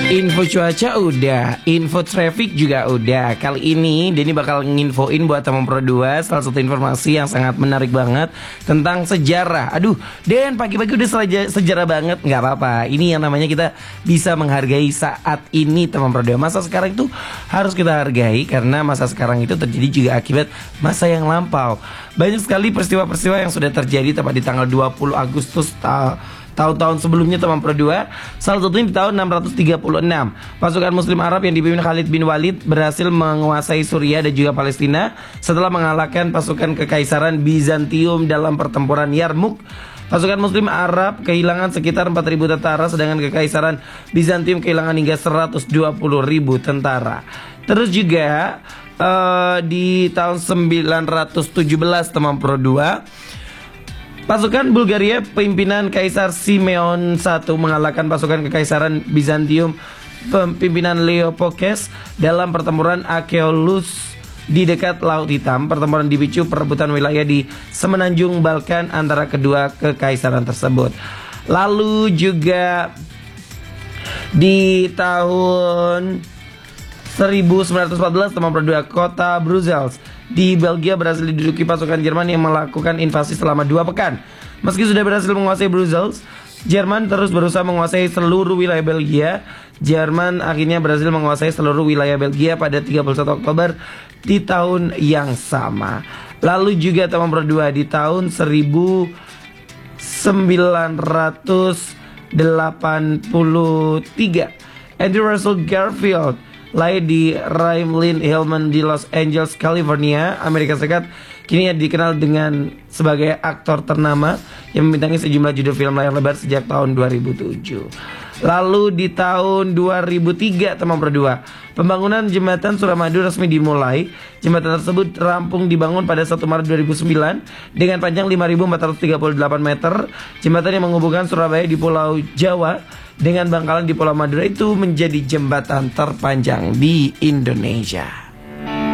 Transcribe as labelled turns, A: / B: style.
A: Info cuaca udah, info traffic juga udah. Kali ini Denny bakal nginfoin buat teman Pro 2 salah satu informasi yang sangat menarik banget tentang sejarah. Aduh, Den pagi-pagi udah sejarah banget. Nggak apa-apa, ini yang namanya kita bisa menghargai saat ini teman Pro 2. Masa sekarang itu harus kita hargai karena masa sekarang itu terjadi juga akibat masa yang lampau. Banyak sekali peristiwa-peristiwa yang sudah terjadi tepat di tanggal 20 Agustus tahun-tahun sebelumnya teman Pro 2. Salah satunya di tahun 636 pasukan muslim Arab yang dipimpin Khalid bin Walid berhasil menguasai Suriah dan juga Palestina setelah mengalahkan pasukan kekaisaran Bizantium dalam pertempuran Yarmouk. Pasukan muslim Arab kehilangan sekitar 4.000 tentara, sedangkan kekaisaran Bizantium kehilangan hingga 120.000 tentara. Terus juga di tahun 917 teman Pro 2, pasukan Bulgaria pimpinan Kaisar Simeon I mengalahkan pasukan kekaisaran Bizantium pimpinan Leopold dalam pertempuran Akeolus di dekat Laut Hitam. Pertempuran dipicu perebutan wilayah di semenanjung Balkan antara kedua kekaisaran tersebut. Lalu juga di tahun 1914 teman Pro 2, kota Brussels di Belgia berhasil diduduki pasukan Jerman yang melakukan invasi selama 2 pekan. Meski sudah berhasil menguasai Brussels, Jerman terus berusaha menguasai seluruh wilayah Belgia. Jerman akhirnya berhasil menguasai seluruh wilayah Belgia pada 31 Oktober di tahun yang sama. Lalu juga teman Pro 2 di tahun 1983 Andrew Russell Garfield lahir di Raymond Hillman di Los Angeles, California, Amerika Serikat. Kini dikenal dengan sebagai aktor ternama yang membintangi sejumlah judul film layar lebar sejak tahun 2007. Lalu di tahun 2003 teman Pro 2, pembangunan jembatan Suramadu resmi dimulai. Jembatan tersebut rampung dibangun pada 1 Maret 2009 dengan panjang 5.438 meter. Jembatan yang menghubungkan Surabaya di Pulau Jawa dengan Bangkalan di Pulau Madura itu menjadi jembatan terpanjang di Indonesia.